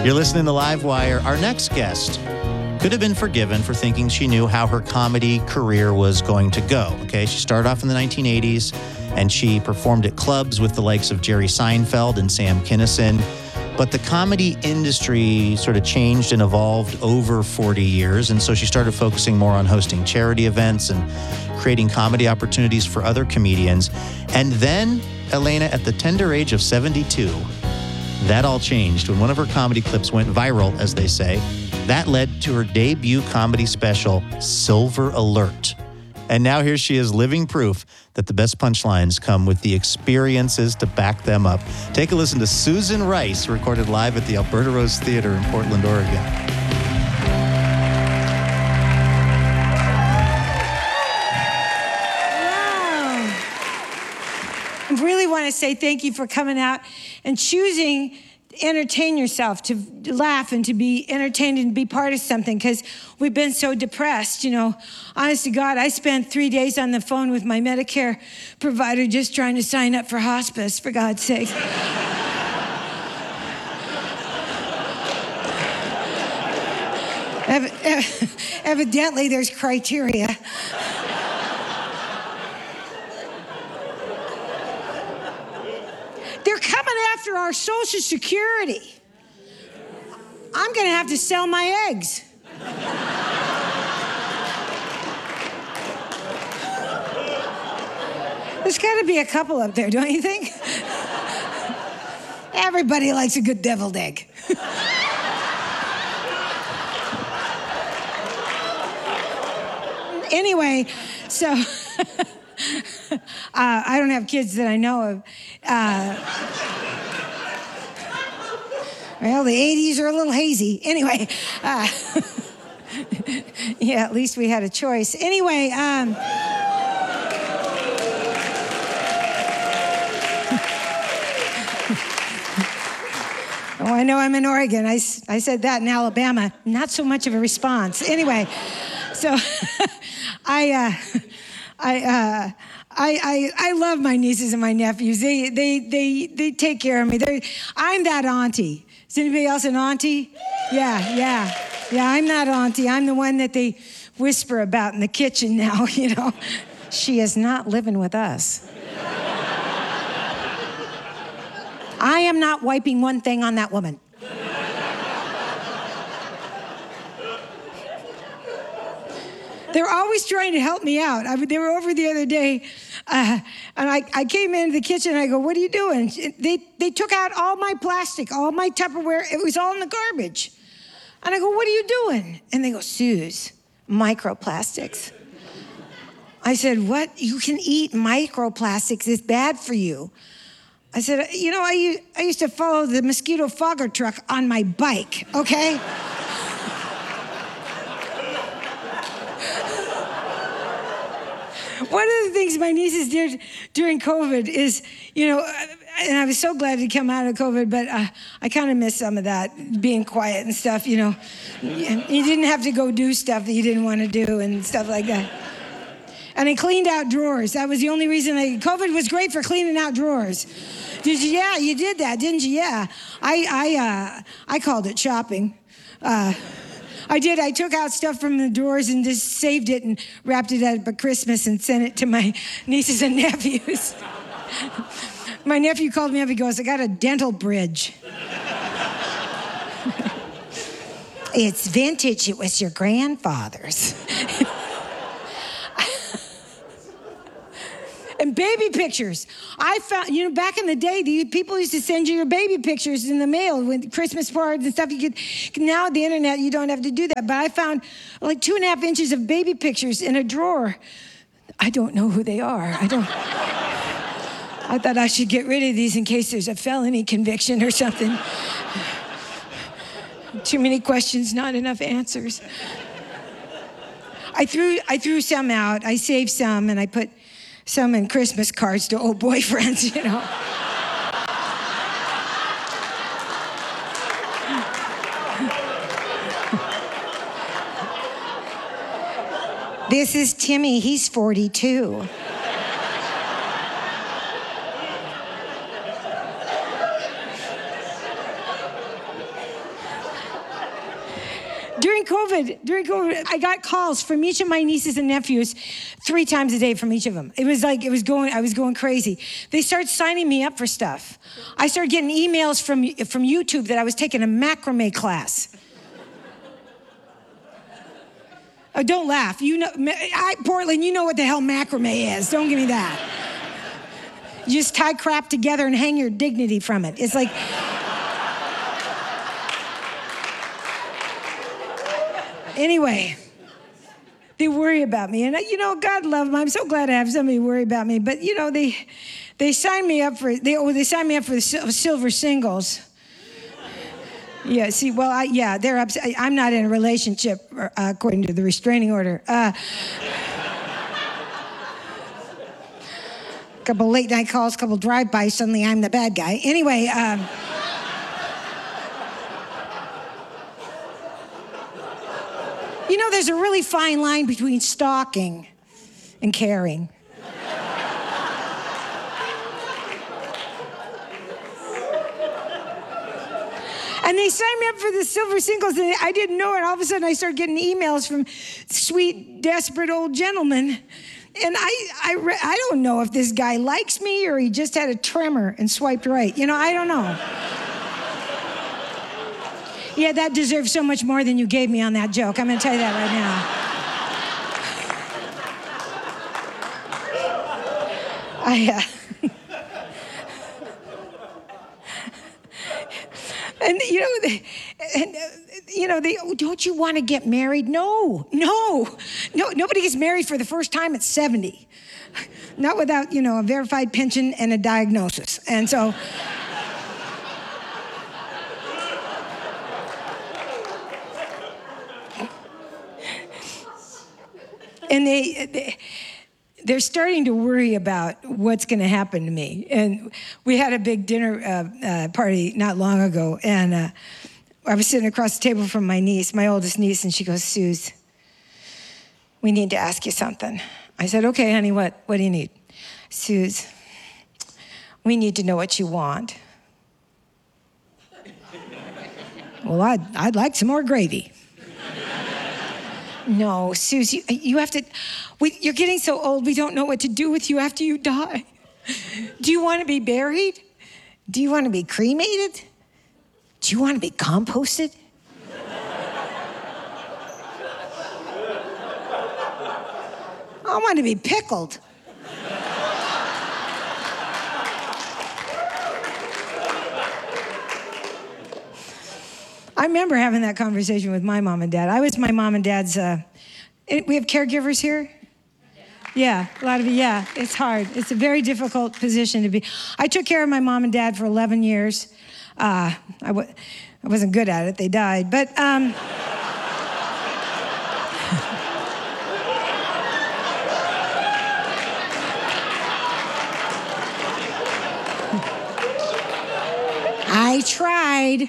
You're listening to Live Wire. Our next guest could have been forgiven for thinking she knew how her comedy career was going to go. Okay, she started off in the 1980s, and she performed at clubs with the likes of Jerry Seinfeld and Sam Kinison. But the comedy industry sort of changed and evolved over 40 years, and so she started focusing more on hosting charity events and creating comedy opportunities for other comedians. And then, Elena, at the tender age of 72, that all changed when one of her comedy clips went viral, as they say. That led to her debut comedy special, Silver Alert. And now here she is, living proof that the best punchlines come with the experiences to back them up. Take a listen to Susan Rice, recorded live at the Alberta Rose Theater in Portland, Oregon. Wow. I really want to say thank you for coming out and choosing to entertain yourself, to laugh and to be entertained and be part of something, because we've been so depressed. You know, honest to God, I spent 3 days on the phone with my Medicare provider just trying to sign up for hospice, for God's sake. Evidently, there's criteria. They're coming after our Social Security. I'm going to have to sell my eggs. There's got to be a couple up there, don't you think? Everybody likes a good deviled egg. Anyway, so I don't have kids that I know of. Well, the 80s are a little hazy. Anyway, yeah, at least we had a choice. Anyway, oh, I know I'm in Oregon. I said that in Alabama. Not so much of a response. Anyway, so I love my nieces and my nephews. They take care of me. I'm that auntie. Is anybody else an auntie? Yeah, I'm that auntie. I'm the one that they whisper about in the kitchen now, you know. She is not living with us. I am not wiping one thing on that woman. They're always trying to help me out. They were over the other day, and I came into the kitchen, and I go, what are you doing? They took out all my plastic, all my Tupperware. It was all in the garbage. And I go, what are you doing? And they go, Suze, microplastics. I said, what? You can eat microplastics. It's bad for you. I said, you know, I used to follow the mosquito fogger truck on my bike, okay? One of the things my nieces did during COVID is, you know, and I was so glad to come out of COVID, but I kind of missed some of that, being quiet and stuff, you know. You didn't have to go do stuff that you didn't want to do and stuff like that. And I cleaned out drawers. That was the only reason COVID was great for cleaning out drawers. Did you? Yeah, you did that, didn't you? Yeah. I called it shopping. I did. I took out stuff from the drawers and just saved it and wrapped it up at Christmas and sent it to my nieces and nephews. My nephew called me up. He goes, I got a dental bridge. It's vintage. It was your grandfather's. And baby pictures. I found, you know, back in the day, the people used to send you your baby pictures in the mail with Christmas cards and stuff. You could, now the internet, you don't have to do that. But I found like 2.5 inches of baby pictures in a drawer. I don't know who they are. I thought I should get rid of these in case there's a felony conviction or something. Too many questions, not enough answers. I threw some out. I saved some, and I put some in Christmas cards to old boyfriends, you know. This is Timmy. He's 42. During COVID, I got calls from each of my nieces and nephews 3 times a day from each of them. I was going crazy. They started signing me up for stuff. I started getting emails from YouTube that I was taking a macrame class. Oh, don't laugh. Portland, you know what the hell macrame is. Don't give me that. You just tie crap together and hang your dignity from it. It's like... Anyway, they worry about me. And, God love them. I'm so glad I have somebody worry about me. But, they signed me up for, they signed me up for the silver singles. Yeah, see, well, they're upset. I'm not in a relationship, according to the restraining order. Couple late night calls, couple drive-bys, suddenly I'm the bad guy. Anyway, there's a really fine line between stalking and caring. And they signed me up for the silver singles, and I didn't know it. All of a sudden, I started getting emails from sweet, desperate old gentlemen. And I don't know if this guy likes me or he just had a tremor and swiped right. I don't know. Yeah, that deserves so much more than you gave me on that joke. I'm going to tell you that right now. Don't you want to get married? No, nobody gets married for the first time at 70. Not without, a verified pension and a diagnosis. And so... And they're starting to worry about what's going to happen to me. And we had a big dinner party not long ago, and I was sitting across the table from my niece, my oldest niece, and she goes, "Suze, we need to ask you something." I said, "Okay, honey, what do you need?" "Suze, we need to know what you want." "Well, I'd like some more gravy." "No, Suze, you have to, you're getting so old, we don't know what to do with you after you die. Do you want to be buried? Do you want to be cremated? Do you want to be composted?" "I want to be pickled." I remember having that conversation with my mom and dad. I was my mom and dad's, we have caregivers here? Yeah, a lot of you, yeah. It's hard. It's a very difficult position to be. I took care of my mom and dad for 11 years. I wasn't good at it. They died. But I tried.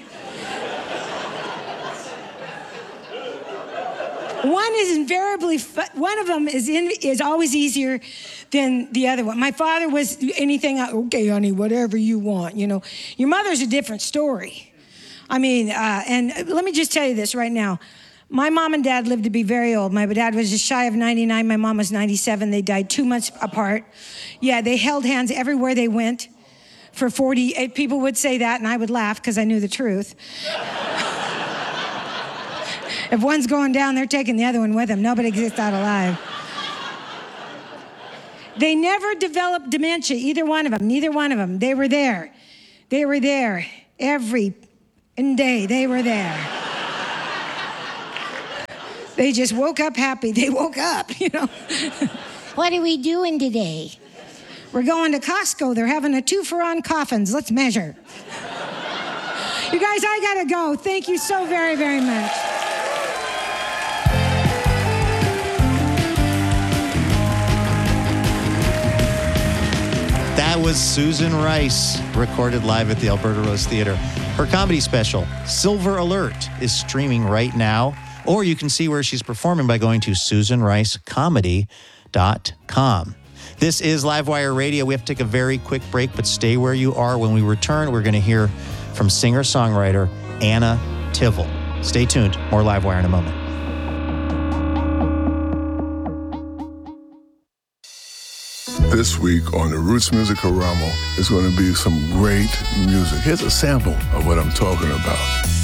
One of them is always easier than the other one. My father was anything, "Okay, honey, whatever you want, Your mother's a different story. I mean, and let me just tell you this right now. My mom and dad lived to be very old. My dad was just shy of 99. My mom was 97. They died 2 months apart. Yeah, they held hands everywhere they went for 40. People would say that, and I would laugh because I knew the truth. If one's going down, they're taking the other one with them. Nobody gets out alive. They never developed dementia, either one of them, neither one of them. They were there. Every day they were there. They just woke up happy. They woke up, "What are we doing today?" "We're going to Costco. They're having a 2-for on coffins. Let's measure." You guys, I gotta go. Thank you so very, very much. That was Susan Rice, recorded live at the Alberta Rose Theatre. Her comedy special, Silver Alert, is streaming right now, or you can see where she's performing by going to SusanRiceComedy.com. This is Livewire Radio. We have to take a very quick break, but stay where you are. When we return, we're going to hear from singer-songwriter Anna Tivel. Stay tuned. More Livewire in a moment. This week on the Roots Music Karamo is going to be some great music. Here's a sample of what I'm talking about.